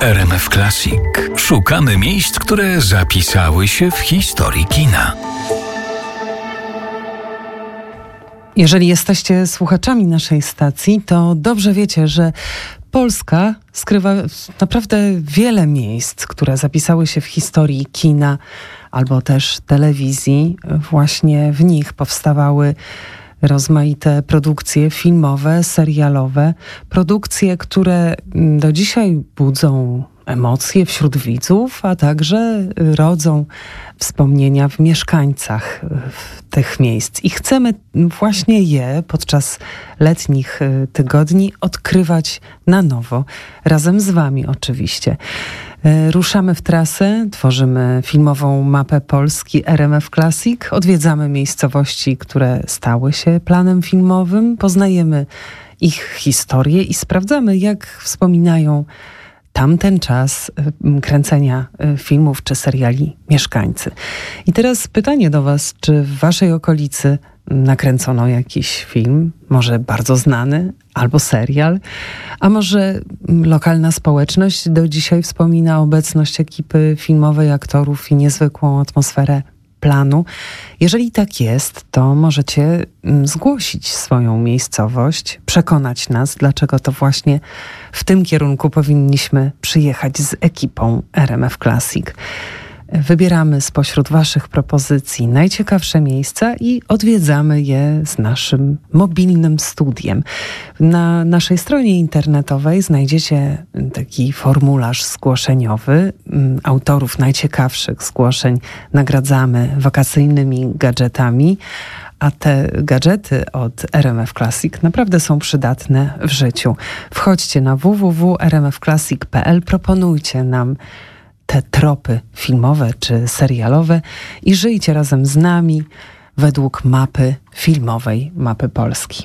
RMF Classic. Szukamy miejsc, które zapisały się w historii kina. Jeżeli jesteście słuchaczami naszej stacji, to dobrze wiecie, że Polska skrywa naprawdę wiele miejsc, które zapisały się w historii kina albo też telewizji. Właśnie w nich powstawały rozmaite produkcje filmowe, serialowe, produkcje, które do dzisiaj budzą emocje wśród widzów, a także rodzą wspomnienia w mieszkańcach tych miejsc. I chcemy właśnie je podczas letnich tygodni odkrywać na nowo, razem z wami oczywiście. Ruszamy w trasę, tworzymy filmową mapę Polski RMF Classic, odwiedzamy miejscowości, które stały się planem filmowym, poznajemy ich historię i sprawdzamy, jak wspominają tamten czas kręcenia filmów czy seriali mieszkańcy. I teraz pytanie do was, czy w waszej okolicy nakręcono jakiś film, może bardzo znany, albo serial, a może lokalna społeczność do dzisiaj wspomina obecność ekipy filmowej, aktorów i niezwykłą atmosferę planu. Jeżeli tak jest, to możecie zgłosić swoją miejscowość, przekonać nas, dlaczego to właśnie w tym kierunku powinniśmy przyjechać z ekipą RMF Classic. Wybieramy spośród waszych propozycji najciekawsze miejsca i odwiedzamy je z naszym mobilnym studiem. Na naszej stronie internetowej znajdziecie taki formularz zgłoszeniowy. Autorów najciekawszych zgłoszeń nagradzamy wakacyjnymi gadżetami, a te gadżety od RMF Classic naprawdę są przydatne w życiu. Wchodźcie na www.rmfclassic.pl, proponujcie nam te tropy filmowe czy serialowe i żyjcie razem z nami według mapy filmowej, mapy Polski.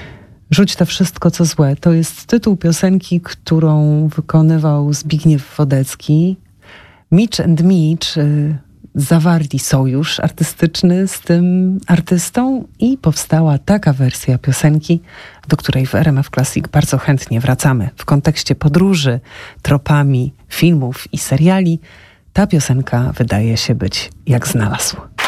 Rzuć to wszystko, co złe. To jest tytuł piosenki, którą wykonywał Zbigniew Wodecki. Mitch and Mitch zawarli sojusz artystyczny z tym artystą i powstała taka wersja piosenki, do której w RMF Classic bardzo chętnie wracamy. W kontekście podróży tropami filmów i seriali ta piosenka wydaje się być jak znalazł.